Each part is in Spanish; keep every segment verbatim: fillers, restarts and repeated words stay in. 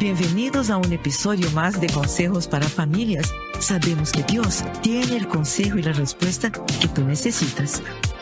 Bienvenidos a un episodio más de Consejos para Familias. Sabemos que Dios tiene el consejo y la respuesta que tú necesitas.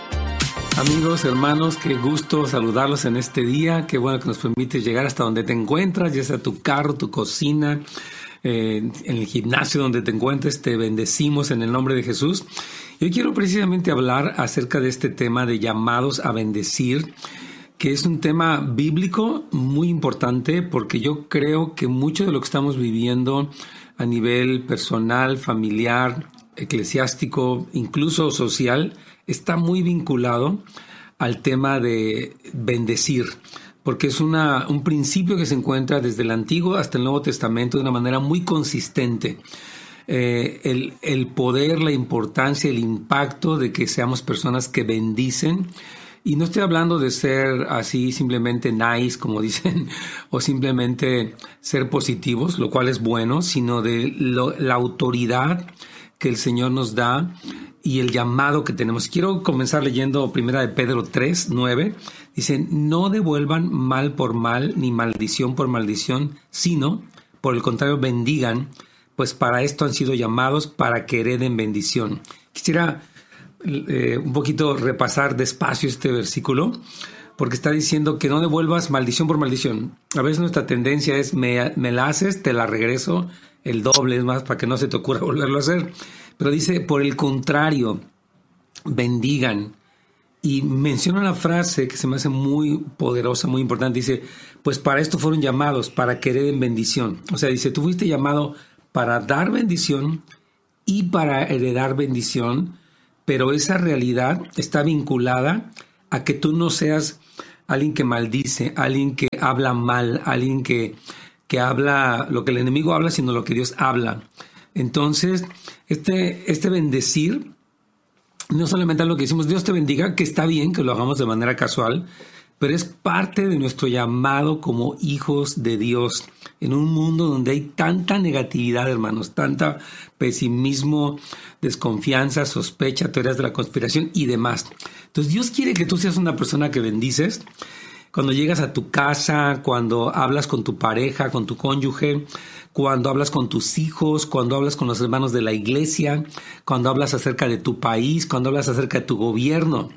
Amigos, hermanos, qué gusto saludarlos en este día. Qué bueno que nos permite llegar hasta donde te encuentras, ya sea tu carro, tu cocina, eh, en el gimnasio donde te encuentres. Te bendecimos en el nombre de Jesús. Yo quiero precisamente hablar acerca de este tema de llamados a bendecir, que es un tema bíblico muy importante, porque yo creo que mucho de lo que estamos viviendo a nivel personal, familiar, eclesiástico, incluso social, está muy vinculado al tema de bendecir, porque es una, un principio que se encuentra desde el Antiguo hasta el Nuevo Testamento de una manera muy consistente. Eh, el, el poder, la importancia, el impacto de que seamos personas que bendicen. Y no estoy hablando de ser así simplemente nice, como dicen, o simplemente ser positivos, lo cual es bueno, sino de lo, la autoridad que el Señor nos da y el llamado que tenemos. Quiero comenzar leyendo primera de Pedro tres, nueve. Dice, no devuelvan mal por mal, ni maldición por maldición, sino, por el contrario, bendigan, pues para esto han sido llamados, para que hereden bendición. Quisiera eh, un poquito repasar despacio este versículo, porque está diciendo que no devuelvas maldición por maldición. A veces nuestra tendencia es, me, me la haces, te la regreso el doble, es más, para que no se te ocurra volverlo a hacer. Pero dice, por el contrario, bendigan. Y menciona una frase que se me hace muy poderosa, muy importante. Dice, pues para esto fueron llamados, para que hereden bendición. O sea, dice, tú fuiste llamado para dar bendición y para heredar bendición, pero esa realidad está vinculada a que tú no seas alguien que maldice, alguien que habla mal, alguien que, que habla lo que el enemigo habla, sino lo que Dios habla. Entonces, este, este bendecir, no solamente es lo que decimos, Dios te bendiga, que está bien que lo hagamos de manera casual, pero es parte de nuestro llamado como hijos de Dios, en un mundo donde hay tanta negatividad, hermanos, tanta pesimismo, desconfianza, sospecha, teorías de la conspiración y demás. Entonces, Dios quiere que tú seas una persona que bendices. Cuando llegas a tu casa, cuando hablas con tu pareja, con tu cónyuge, cuando hablas con tus hijos, cuando hablas con los hermanos de la iglesia, cuando hablas acerca de tu país, cuando hablas acerca de tu gobierno.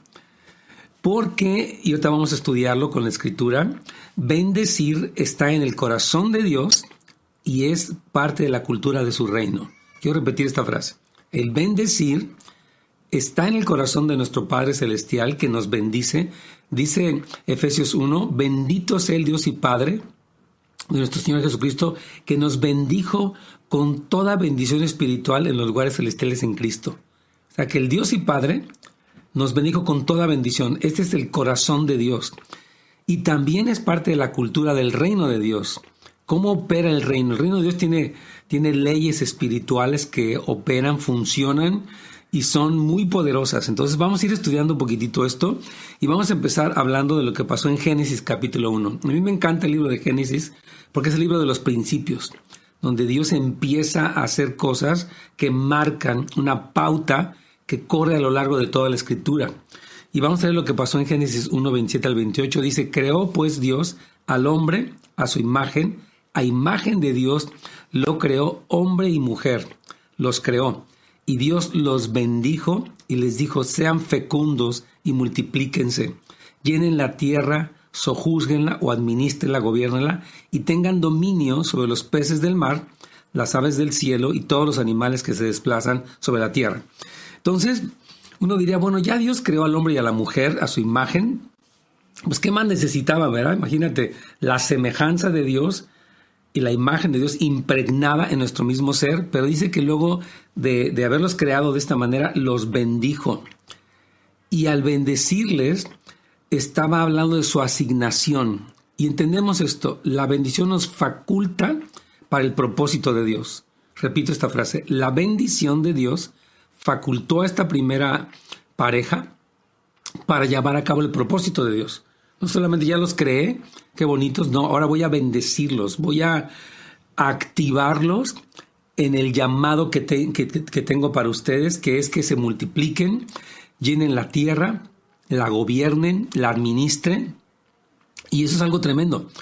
Porque, y ahorita vamos a estudiarlo con la escritura, bendecir está en el corazón de Dios y es parte de la cultura de su reino. Quiero repetir esta frase. El bendecir está en el corazón de nuestro Padre Celestial que nos bendice. Dice Efesios uno, bendito sea el Dios y Padre de nuestro Señor Jesucristo, que nos bendijo con toda bendición espiritual en los lugares celestiales en Cristo. O sea, que el Dios y Padre nos bendijo con toda bendición. Este es el corazón de Dios. Y también es parte de la cultura del reino de Dios. ¿Cómo opera el reino? El reino de Dios tiene, tiene leyes espirituales que operan, funcionan y son muy poderosas. Entonces vamos a ir estudiando un poquitito esto y vamos a empezar hablando de lo que pasó en Génesis capítulo uno. A mí me encanta el libro de Génesis porque es el libro de los principios, donde Dios empieza a hacer cosas que marcan una pauta que corre a lo largo de toda la escritura. Y vamos a ver lo que pasó en Génesis uno, veintisiete al veintiocho. Dice, creó pues Dios al hombre a su imagen, a imagen de Dios lo creó, hombre y mujer los creó. Y Dios los bendijo y les dijo, sean fecundos y multiplíquense, llenen la tierra, sojúzguenla o administrenla, gobiernenla y tengan dominio sobre los peces del mar, las aves del cielo y todos los animales que se desplazan sobre la tierra. Entonces, uno diría, bueno, ya Dios creó al hombre y a la mujer a su imagen, pues ¿qué más necesitaba, verdad? Imagínate, la semejanza de Dios y la imagen de Dios impregnada en nuestro mismo ser, pero dice que luego de, de haberlos creado de esta manera, los bendijo. Y al bendecirles, estaba hablando de su asignación. Y entendemos esto, la bendición nos faculta para el propósito de Dios. Repito esta frase, la bendición de Dios facultó a esta primera pareja para llevar a cabo el propósito de Dios. No solamente ya los creé, qué bonitos, no, ahora voy a bendecirlos, voy a activarlos en el llamado que, te, que, que tengo para ustedes, que es que se multipliquen, llenen la tierra, la gobiernen, la administren, y eso es algo tremendo.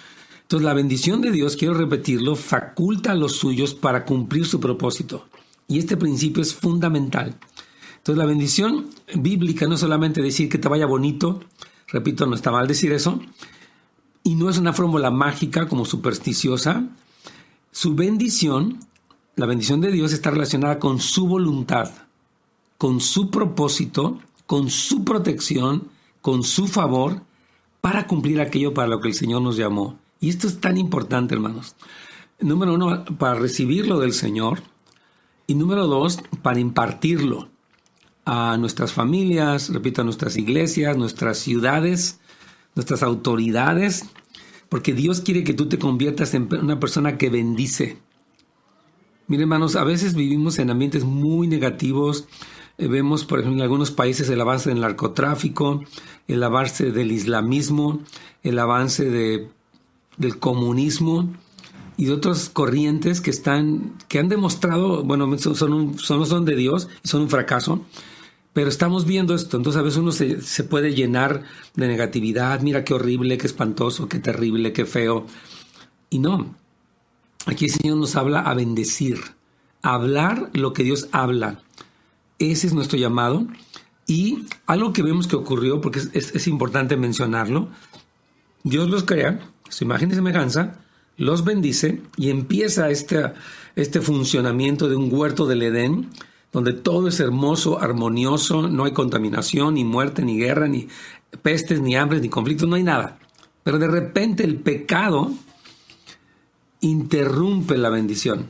Entonces la bendición de Dios, quiero repetirlo, faculta a los suyos para cumplir su propósito. Y este principio es fundamental. Entonces la bendición bíblica no es solamente decir que te vaya bonito, repito, no está mal decir eso, y no es una fórmula mágica como supersticiosa. Su bendición, la bendición de Dios, está relacionada con su voluntad, con su propósito, con su protección, con su favor, para cumplir aquello para lo que el Señor nos llamó. Y esto es tan importante, hermanos. Número uno, para recibirlo del Señor. Y número dos, para impartirlo a nuestras familias, repito, a nuestras iglesias, nuestras ciudades, nuestras autoridades. Porque Dios quiere que tú te conviertas en una persona que bendice. Miren, hermanos, a veces vivimos en ambientes muy negativos. Eh, vemos, por ejemplo, en algunos países el avance del narcotráfico, el avance del islamismo, el avance de del comunismo y de otras corrientes que están, que han demostrado, bueno, son, son, un, son, son de Dios y son un fracaso, pero estamos viendo esto. Entonces a veces uno se, se puede llenar de negatividad. Mira qué horrible, qué espantoso, qué terrible, qué feo. Y no, aquí el Señor nos habla a bendecir, a hablar lo que Dios habla. Ese es nuestro llamado. Y algo que vemos que ocurrió, porque es, es, es importante mencionarlo, Dios los crea, su imagen y semejanza, los bendice y empieza este, este funcionamiento de un huerto del Edén, donde todo es hermoso, armonioso, no hay contaminación, ni muerte, ni guerra, ni pestes, ni hambres, ni conflictos, no hay nada. Pero de repente el pecado interrumpe la bendición.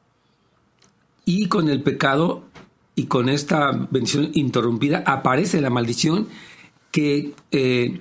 Y con el pecado y con esta bendición interrumpida aparece la maldición que Eh,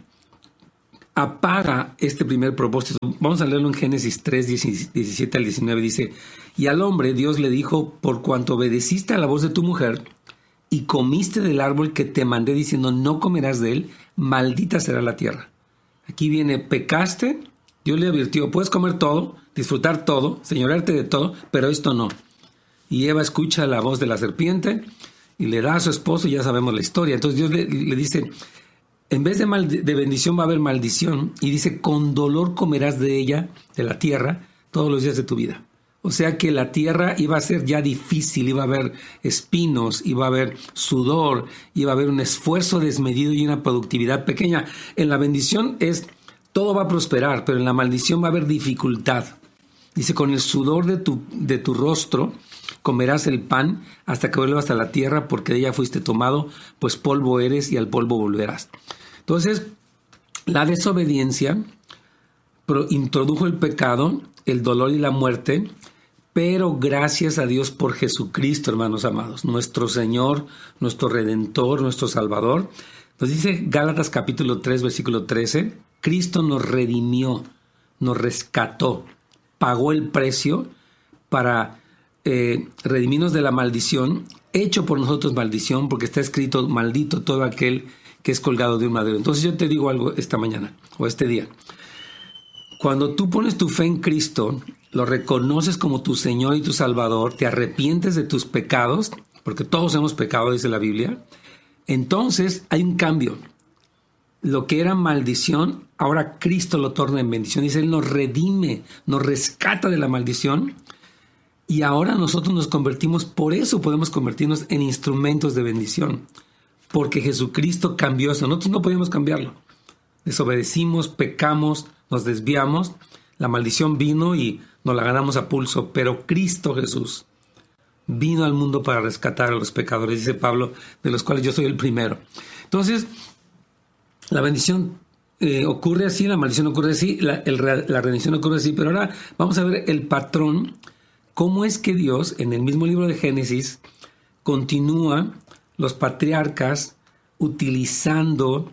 apaga este primer propósito. Vamos a leerlo en Génesis tres, diecisiete al diecinueve. Dice: y al hombre Dios le dijo: por cuanto obedeciste a la voz de tu mujer y comiste del árbol que te mandé diciendo no comerás de él, maldita será la tierra. Aquí viene, pecaste, Dios le advirtió, puedes comer todo, disfrutar todo, señorearte de todo, pero esto no. Y Eva escucha la voz de la serpiente y le da a su esposo, y ya sabemos la historia. Entonces Dios le, le dice, en vez de, mal, de bendición va a haber maldición, y dice, con dolor comerás de ella, de la tierra, todos los días de tu vida. O sea que la tierra iba a ser ya difícil, iba a haber espinos, iba a haber sudor, iba a haber un esfuerzo desmedido y una productividad pequeña. En la bendición es, todo va a prosperar, pero en la maldición va a haber dificultad. Dice, con el sudor de tu, de tu rostro comerás el pan hasta que vuelvas a la tierra, porque de ella fuiste tomado, pues polvo eres y al polvo volverás. Entonces, la desobediencia introdujo el pecado, el dolor y la muerte, pero gracias a Dios por Jesucristo, hermanos amados, nuestro Señor, nuestro Redentor, nuestro Salvador. Nos dice Gálatas capítulo tres, versículo trece, Cristo nos redimió, nos rescató, pagó el precio para eh, redimirnos de la maldición, hecho por nosotros maldición, porque está escrito, maldito todo aquel que es colgado de un madero. Entonces yo te digo algo esta mañana, o este día. Cuando tú pones tu fe en Cristo, lo reconoces como tu Señor y tu Salvador, te arrepientes de tus pecados, porque todos hemos pecado, dice la Biblia, entonces hay un cambio. Lo que era maldición, ahora Cristo lo torna en bendición. Dice, Él nos redime, nos rescata de la maldición, y ahora nosotros nos convertimos, por eso podemos convertirnos en instrumentos de bendición, porque Jesucristo cambió eso. Nosotros no podíamos cambiarlo. Desobedecimos, pecamos, nos desviamos, la maldición vino y nos la ganamos a pulso, pero Cristo Jesús vino al mundo para rescatar a los pecadores, dice Pablo, de los cuales yo soy el primero. Entonces, la bendición eh, ocurre así, la maldición ocurre así, la, el, la redención ocurre así, pero ahora vamos a ver el patrón, cómo es que Dios, en el mismo libro de Génesis, continúa los patriarcas utilizando,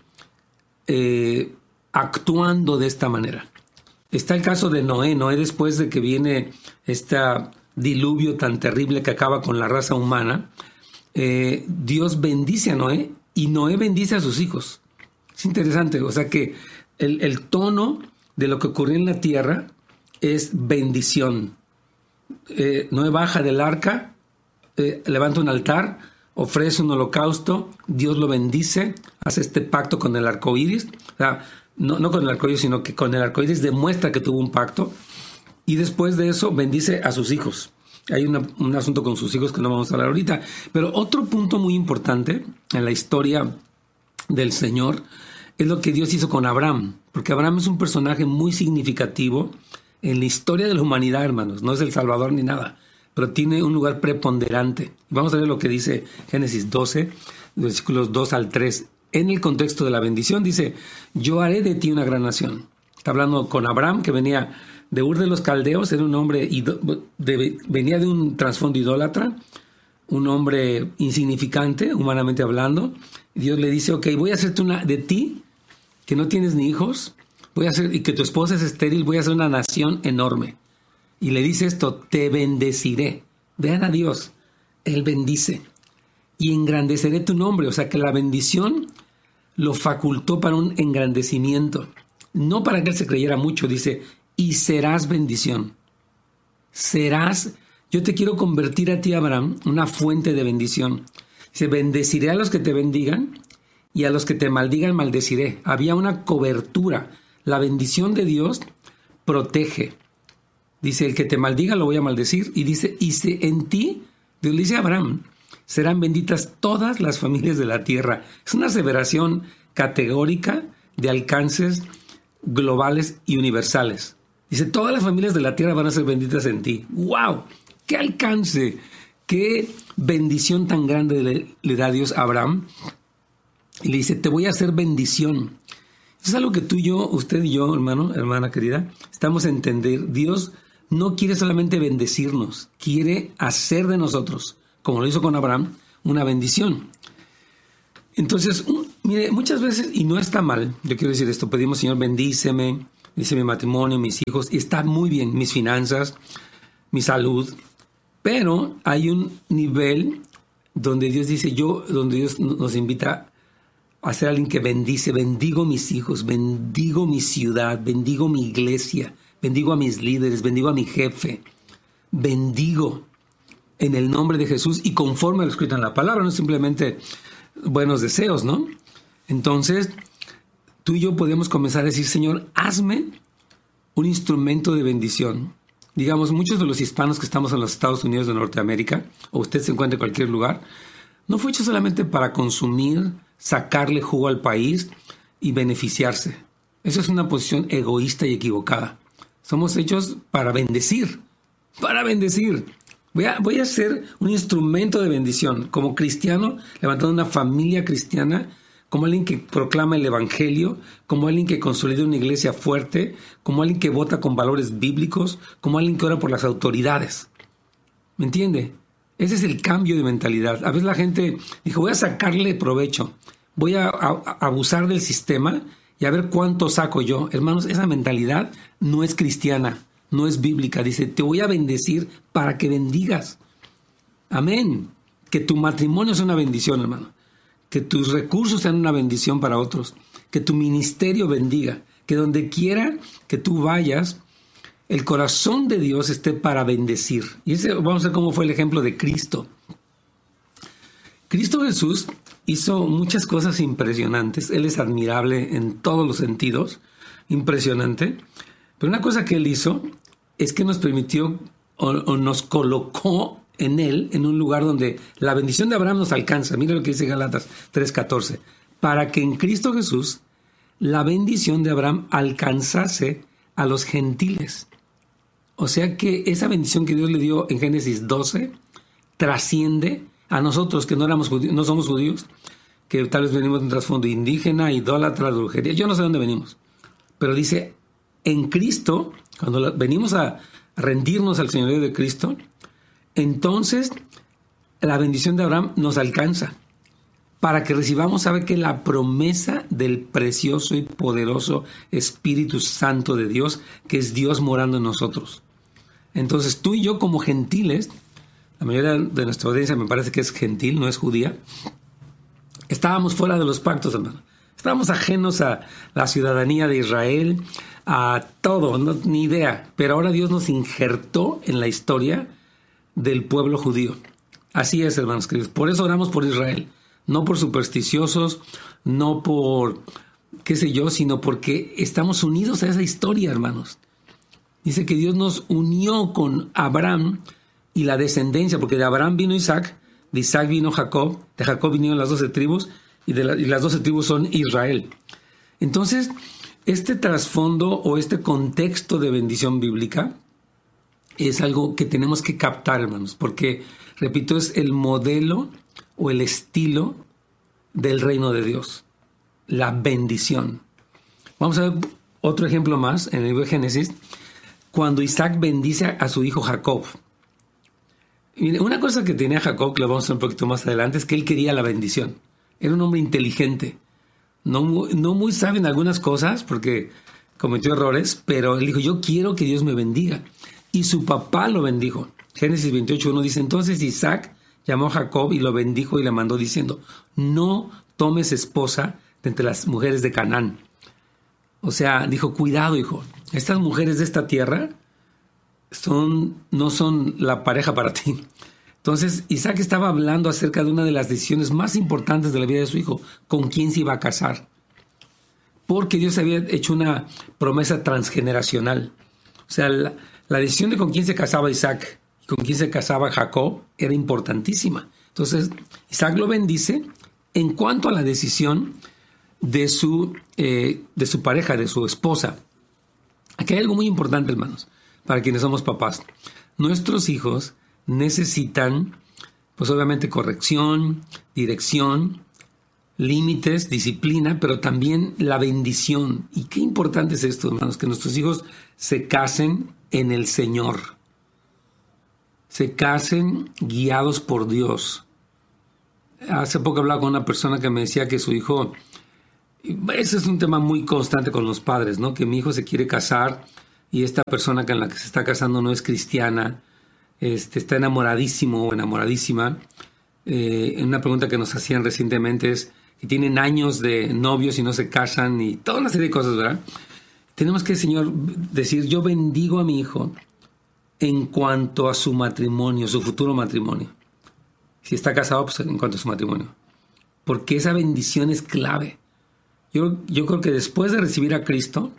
eh, actuando de esta manera. Está el caso de Noé. Noé, después de que viene este diluvio tan terrible que acaba con la raza humana, eh, Dios bendice a Noé y Noé bendice a sus hijos. Es interesante, o sea que el, el tono de lo que ocurrió en la tierra es bendición. Eh, Noé baja del arca, eh, levanta un altar, ofrece un holocausto, Dios lo bendice, hace este pacto con el arco iris. O sea, no, no con el arcoíris, sino que con el arcoíris demuestra que tuvo un pacto, y después de eso bendice a sus hijos. Hay una, un asunto con sus hijos que no vamos a hablar ahorita, pero otro punto muy importante en la historia del Señor es lo que Dios hizo con Abraham, porque Abraham es un personaje muy significativo en la historia de la humanidad, hermanos. No es el Salvador ni nada, pero tiene un lugar preponderante. Vamos a ver lo que dice Génesis doce, versículos dos al tres. En el contexto de la bendición dice: yo haré de ti una gran nación. Está hablando con Abraham, que venía de Ur de los Caldeos, era un hombre, de, venía de un trasfondo idólatra, un hombre insignificante, humanamente hablando. Dios le dice: ok, voy a hacerte una de ti, que no tienes ni hijos, voy a hacer, y que tu esposa es estéril, voy a hacer una nación enorme. Y le dice esto: te bendeciré. Vean a Dios, Él bendice. Y engrandeceré tu nombre. O sea que la bendición lo facultó para un engrandecimiento. No para que él se creyera mucho, dice: y serás bendición. Serás, yo te quiero convertir a ti, Abraham, una fuente de bendición. Dice: bendeciré a los que te bendigan y a los que te maldigan maldeciré. Había una cobertura. La bendición de Dios protege. Dice: el que te maldiga lo voy a maldecir. Y dice: y se, en ti, Dios le dice a Abraham, serán benditas todas las familias de la tierra. Es una aseveración categórica de alcances globales y universales. Dice: todas las familias de la tierra van a ser benditas en ti. ¡Wow! ¡Qué alcance! ¡Qué bendición tan grande le, le da Dios a Abraham! Y le dice: te voy a hacer bendición. Eso es algo que tú y yo, usted y yo, hermano, hermana querida, estamos a entender. Dios no quiere solamente bendecirnos, quiere hacer de nosotros, como lo hizo con Abraham, una bendición. Entonces, un, mire, muchas veces, y no está mal, yo quiero decir esto, pedimos: Señor, bendíceme, dice mi matrimonio, mis hijos, y está muy bien, mis finanzas, mi salud, pero hay un nivel donde Dios dice, yo, donde Dios nos invita a ser alguien que bendice. Bendigo mis hijos, bendigo mi ciudad, bendigo mi iglesia, bendigo a mis líderes, bendigo a mi jefe, bendigo en el nombre de Jesús y conforme a lo escrito en la palabra, no simplemente buenos deseos, ¿no? Entonces, tú y yo podemos comenzar a decir: Señor, hazme un instrumento de bendición. Digamos, muchos de los hispanos que estamos en los Estados Unidos de Norteamérica, o usted se encuentra en cualquier lugar, no fue hecho solamente para consumir, sacarle jugo al país y beneficiarse. Eso es una posición egoísta y equivocada. Somos hechos para bendecir, para bendecir. Voy a, voy a ser un instrumento de bendición, como cristiano, levantando una familia cristiana, como alguien que proclama el evangelio, como alguien que consolida una iglesia fuerte, como alguien que vota con valores bíblicos, como alguien que ora por las autoridades. ¿Me entiende? Ese es el cambio de mentalidad. A veces la gente dijo: voy a sacarle provecho, voy a, a, a abusar del sistema y a ver cuánto saco yo. Hermanos, esa mentalidad no es cristiana. No es bíblica. Dice: te voy a bendecir para que bendigas. Amén. Que tu matrimonio sea una bendición, hermano. Que tus recursos sean una bendición para otros. Que tu ministerio bendiga. Que donde quiera que tú vayas, el corazón de Dios esté para bendecir. Y ese, vamos a ver cómo fue el ejemplo de Cristo. Cristo Jesús hizo muchas cosas impresionantes. Él es admirable en todos los sentidos. Impresionante. Pero una cosa que Él hizo es que nos permitió o, o nos colocó en Él, en un lugar donde la bendición de Abraham nos alcanza. Mira lo que dice Gálatas tres catorce. Para que en Cristo Jesús la bendición de Abraham alcanzase a los gentiles. O sea que esa bendición que Dios le dio en Génesis doce trasciende a nosotros que no éramos judíos, no somos judíos, que tal vez venimos de un trasfondo indígena, idólatra, brujería. Yo no sé dónde venimos. Pero dice: en Cristo, cuando venimos a rendirnos al señorío de Cristo, entonces la bendición de Abraham nos alcanza para que recibamos, sabe que la promesa del precioso y poderoso Espíritu Santo de Dios, que es Dios morando en nosotros. Entonces tú y yo como gentiles, la mayoría de nuestra audiencia me parece que es gentil, no es judía, estábamos fuera de los pactos, hermano. Estábamos ajenos a la ciudadanía de Israel, a todo, no, ni idea. Pero ahora Dios nos injertó en la historia del pueblo judío. Así es, hermanos queridos. Por eso oramos por Israel. No por supersticiosos, no por qué sé yo, sino porque estamos unidos a esa historia, hermanos. Dice que Dios nos unió con Abraham y la descendencia, porque de Abraham vino Isaac, de Isaac vino Jacob, de Jacob vinieron las doce tribus, y, de la, y las doce tribus son Israel. Entonces, este trasfondo o este contexto de bendición bíblica es algo que tenemos que captar, hermanos, porque, repito, es el modelo o el estilo del reino de Dios, la bendición. Vamos a ver otro ejemplo más en el libro de Génesis, cuando Isaac bendice a su hijo Jacob. Mire, una cosa que tenía Jacob, que lo vamos a ver un poquito más adelante, es que él quería la bendición. Era un hombre inteligente, no, no muy sabio en algunas cosas, porque cometió errores, pero él dijo, yo quiero que Dios me bendiga. Y su papá lo bendijo. Génesis veintiocho uno dice, entonces Isaac llamó a Jacob y lo bendijo y le mandó diciendo, no tomes esposa de entre las mujeres de Canaán. O sea, dijo, cuidado, hijo, estas mujeres de esta tierra son, no son la pareja para ti. Entonces, Isaac estaba hablando acerca de una de las decisiones más importantes de la vida de su hijo, con quién se iba a casar. Porque Dios había hecho una promesa transgeneracional. O sea, la, la decisión de con quién se casaba Isaac y con quién se casaba Jacob era importantísima. Entonces, Isaac lo bendice en cuanto a la decisión de su, eh, de su pareja, de su esposa. Aquí hay algo muy importante, hermanos, para quienes somos papás. Nuestros hijos necesitan, pues obviamente, corrección, dirección, límites, disciplina, pero también la bendición. Y qué importante es esto, hermanos, que nuestros hijos se casen en el Señor. Se casen guiados por Dios. Hace poco hablaba con una persona que me decía que su hijo, ese es un tema muy constante con los padres, ¿no? Que mi hijo se quiere casar y esta persona con la que se está casando no es cristiana, este, está enamoradísimo o enamoradísima. Eh, una pregunta que nos hacían recientemente es que tienen años de novios y no se casan y toda una serie de cosas, ¿verdad? Tenemos que, Señor, decir, yo bendigo a mi hijo en cuanto a su matrimonio, su futuro matrimonio. Si está casado, pues en cuanto a su matrimonio. Porque esa bendición es clave. Yo, yo creo que después de recibir a Cristo,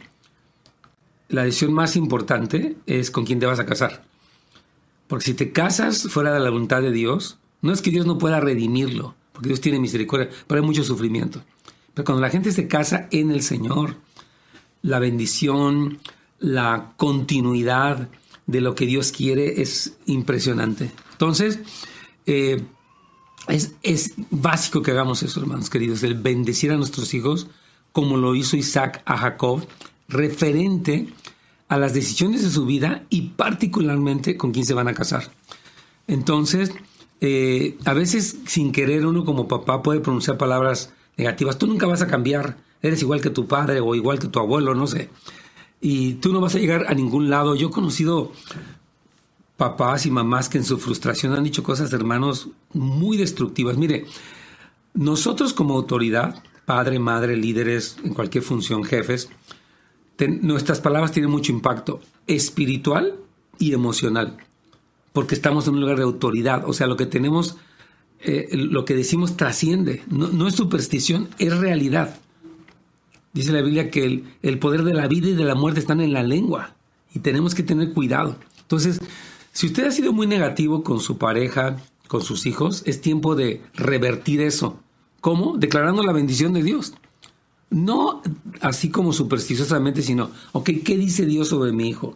la decisión más importante es con quién te vas a casar. Porque si te casas fuera de la voluntad de Dios, no es que Dios no pueda redimirlo, porque Dios tiene misericordia, pero hay mucho sufrimiento. Pero cuando la gente se casa en el Señor, la bendición, la continuidad de lo que Dios quiere es impresionante. Entonces, eh, es, es básico que hagamos eso, hermanos queridos, el bendecir a nuestros hijos como lo hizo Isaac a Jacob, referente a las decisiones de su vida y particularmente con quién se van a casar. Entonces, eh, a veces sin querer uno como papá puede pronunciar palabras negativas. Tú nunca vas a cambiar, eres igual que tu padre o igual que tu abuelo, no sé. Y tú no vas a llegar a ningún lado. Yo he conocido papás y mamás que en su frustración han dicho cosas, hermanos, muy destructivas. Mire, nosotros como autoridad, padre, madre, líderes, en cualquier función, jefes, ten, nuestras palabras tienen mucho impacto espiritual y emocional, porque estamos en un lugar de autoridad. O sea, lo que tenemos, eh, lo que decimos trasciende. No, no es superstición, es realidad. Dice la Biblia que el, el poder de la vida y de la muerte están en la lengua y tenemos que tener cuidado. Entonces, si usted ha sido muy negativo con su pareja, con sus hijos, es tiempo de revertir eso. ¿Cómo? Declarando la bendición de Dios. No así como supersticiosamente, sino, ok, ¿qué dice Dios sobre mi hijo?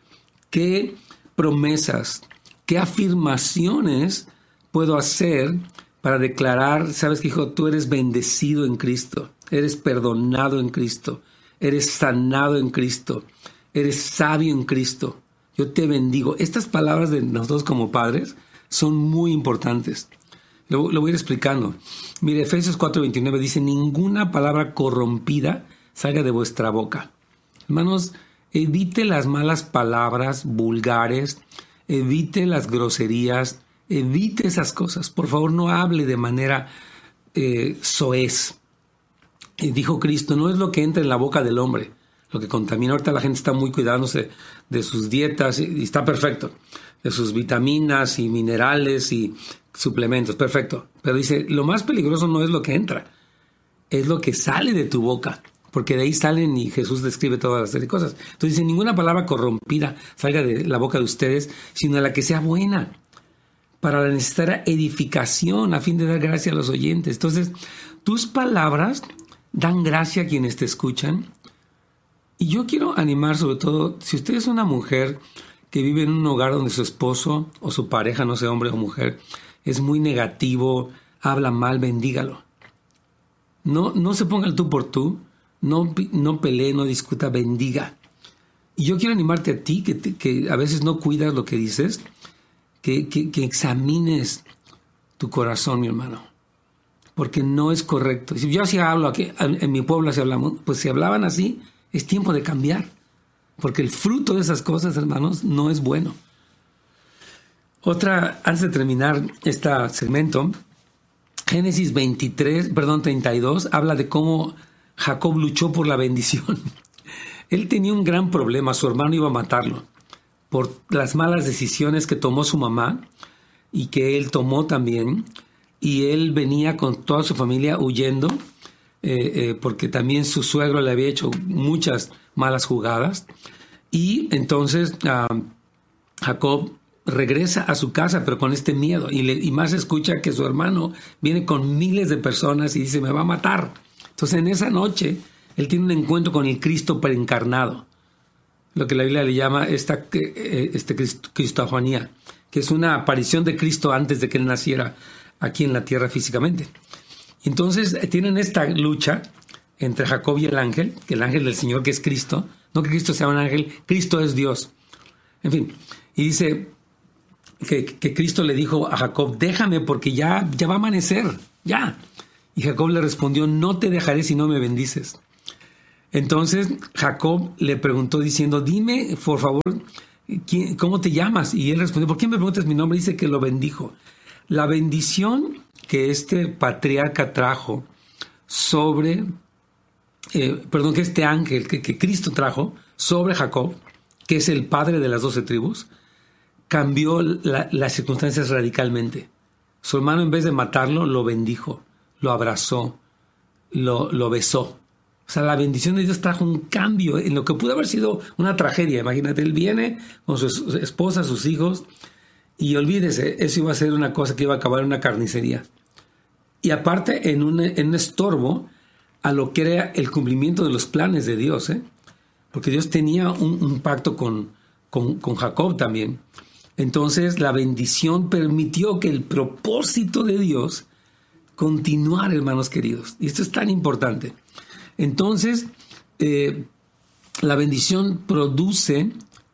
¿Qué promesas, qué afirmaciones puedo hacer para declarar, sabes que hijo, tú eres bendecido en Cristo, eres perdonado en Cristo, eres sanado en Cristo, eres sabio en Cristo, yo te bendigo? Estas palabras de nosotros como padres son muy importantes. Lo, lo voy a ir explicando. Mire, Efesios cuatro veintinueve dice, ninguna palabra corrompida salga de vuestra boca. Hermanos, evite las malas palabras vulgares, evite las groserías, evite esas cosas. Por favor, no hable de manera eh, soez. Y dijo Cristo, no es lo que entra en la boca del hombre lo que contamina. Ahorita la gente está muy cuidándose de sus dietas y, y está perfecto, de sus vitaminas y minerales y suplementos, perfecto. Pero dice, lo más peligroso no es lo que entra, es lo que sale de tu boca. porque de ahí salen y Jesús describe todas las serie de cosas. Entonces dice, ninguna palabra corrompida salga de la boca de ustedes, sino la que sea buena, para la necesaria edificación, a fin de dar gracia a los oyentes. Entonces, tus palabras dan gracia a quienes te escuchan. Y yo quiero animar sobre todo, si usted es una mujer que vive en un hogar donde su esposo o su pareja, no sé, hombre o mujer, es muy negativo, habla mal, bendígalo. No, no se ponga el tú por tú, no, no pelee, no discuta, bendiga. Y yo quiero animarte a ti, que, te, que a veces no cuidas lo que dices, que, que, que examines tu corazón, mi hermano, porque no es correcto. Si yo así hablo, aquí, en, en mi pueblo así hablamos, pues si hablaban así, es tiempo de cambiar, porque el fruto de esas cosas, hermanos, no es bueno. Otra, antes de terminar este segmento, Génesis veintitrés, perdón, treinta y dos, habla de cómo Jacob luchó por la bendición. Él tenía un gran problema, su hermano iba a matarlo por las malas decisiones que tomó su mamá y que él tomó también, y él venía con toda su familia huyendo, eh, eh, porque también su suegro le había hecho muchas malas jugadas, y entonces uh, Jacob regresa a su casa, pero con este miedo, y, le, y más escucha que su hermano viene con miles de personas y dice, me va a matar. Entonces en esa noche, él tiene un encuentro con el Cristo preencarnado, lo que la Biblia le llama esta este cristofanía, que es una aparición de Cristo antes de que él naciera aquí en la tierra físicamente. Entonces tienen esta lucha entre Jacob y el ángel, que el ángel del Señor, que es Cristo, no que Cristo sea un ángel, Cristo es Dios. En fin, y dice que, que Cristo le dijo a Jacob, déjame porque ya, ya va a amanecer, ya. Y Jacob le respondió, no te dejaré si no me bendices. Entonces Jacob le preguntó diciendo, dime, por favor, ¿quién, ¿cómo te llamas? Y él respondió, ¿por qué me preguntas mi nombre? Dice que lo bendijo. La bendición que este patriarca trajo sobre, eh, perdón, que este ángel, que, que Cristo trajo sobre Jacob, que es el padre de las doce tribus, cambió la, las circunstancias radicalmente. Su hermano, en vez de matarlo, lo bendijo, lo abrazó, lo, lo besó. O sea, la bendición de Dios trajo un cambio en lo que pudo haber sido una tragedia. Imagínate, él viene con su esposa, sus hijos, y olvídese, eso iba a ser una cosa que iba a acabar en una carnicería. Y aparte, en un, en un estorbo a lo que era el cumplimiento de los planes de Dios, ¿eh? Porque Dios tenía un, un pacto con, con, con Jacob también. Entonces, la bendición permitió que el propósito de Dios continuara, hermanos queridos. Y esto es tan importante. Entonces, eh, la bendición produce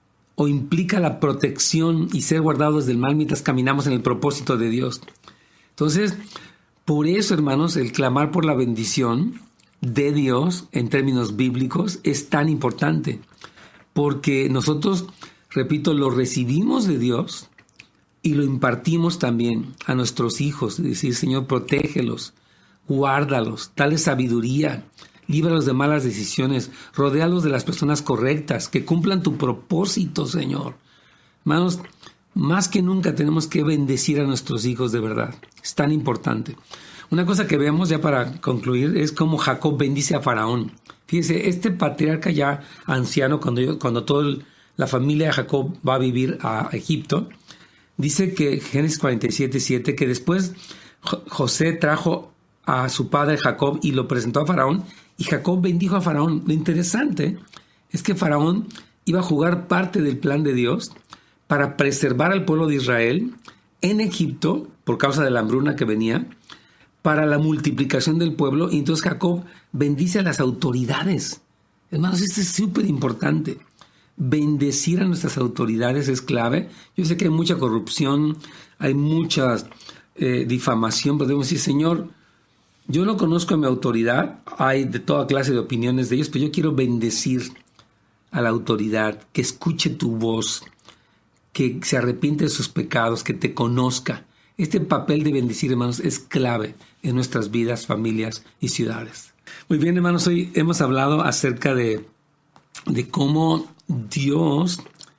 o implica la protección y ser guardados del mal mientras caminamos en el propósito de Dios. Entonces, por eso, hermanos, el clamar por la bendición de Dios en términos bíblicos es tan importante, porque nosotros, repito, lo recibimos de Dios y lo impartimos también a nuestros hijos. Es decir, Señor, protégelos, guárdalos, dale sabiduría, líbralos de malas decisiones, rodéalos de las personas correctas, que cumplan tu propósito, Señor. Hermanos, más que nunca tenemos que bendecir a nuestros hijos de verdad. Es tan importante. Una cosa que vemos ya para concluir es cómo Jacob bendice a Faraón. Fíjese, este patriarca ya anciano, cuando, yo, cuando toda la familia de Jacob va a vivir a Egipto, dice que Génesis cuarenta y siete, siete, que después José trajo a su padre Jacob y lo presentó a Faraón, y Jacob bendijo a Faraón. Lo interesante es que Faraón iba a jugar parte del plan de Dios para preservar al pueblo de Israel en Egipto, por causa de la hambruna que venía, para la multiplicación del pueblo, y entonces Jacob bendice a las autoridades. Hermanos, esto es súper importante. Bendecir a nuestras autoridades es clave. Yo sé que hay mucha corrupción, hay mucha eh, difamación, podemos decir, Señor, yo no conozco a mi autoridad, hay de toda clase de opiniones de ellos, pero yo quiero bendecir a la autoridad, que escuche tu voz, que se arrepiente de sus pecados, que te conozca. Este papel de bendecir, hermanos, es clave en nuestras vidas, familias y ciudades. Muy bien, hermanos, hoy hemos hablado acerca de, de cómo Dios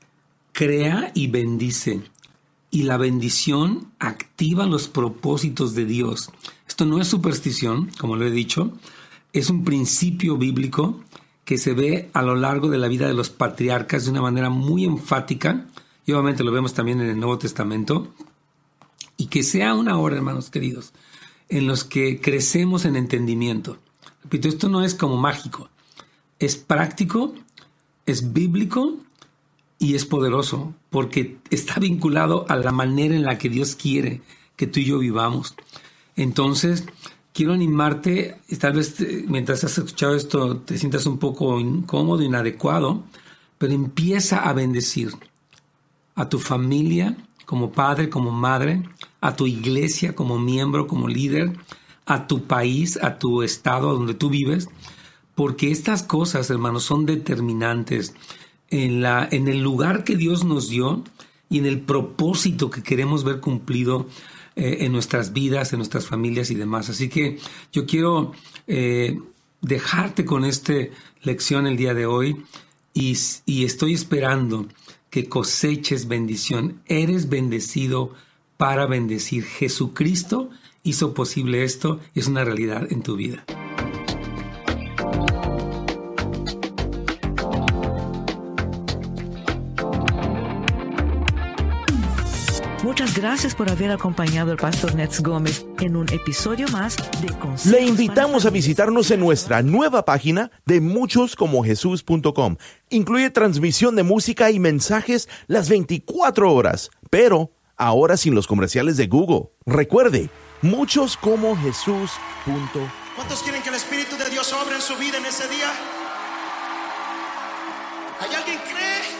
crea y bendice, y la bendición activa los propósitos de Dios. Esto no es superstición, como lo he dicho. es un principio bíblico que se ve a lo largo de la vida de los patriarcas de una manera muy enfática, y obviamente lo vemos también en el Nuevo Testamento, y que sea una hora, hermanos queridos, en los que crecemos en entendimiento. Repito, esto no es como mágico, es práctico, es bíblico y es poderoso, porque está vinculado a la manera en la que Dios quiere que tú y yo vivamos. Entonces, quiero animarte, tal vez te, mientras has escuchado esto te sientas un poco incómodo, inadecuado, pero empieza a bendecir a tu familia como padre, como madre, a tu iglesia como miembro, como líder, a tu país, a tu estado donde tú vives, porque estas cosas, hermanos, son determinantes en, la, en el lugar que Dios nos dio y en el propósito que queremos ver cumplido eh, en nuestras vidas, en nuestras familias y demás. Así que yo quiero eh, dejarte con esta lección el día de hoy y, y estoy esperando que coseches bendición. Eres bendecido para bendecir. Jesucristo hizo posible esto y es una realidad en tu vida. Muchas gracias por haber acompañado al pastor Nets Gómez en un episodio más de Consejos. Le invitamos a visitarnos en nuestra nueva página de muchos como jesús punto com. Incluye transmisión de música y mensajes las veinticuatro horas, pero ahora sin los comerciales de Google. Recuerde, muchos como jesús punto com. ¿Cuántos quieren que el Espíritu de Dios obre en su vida en ese día? ¿Hay alguien que cree?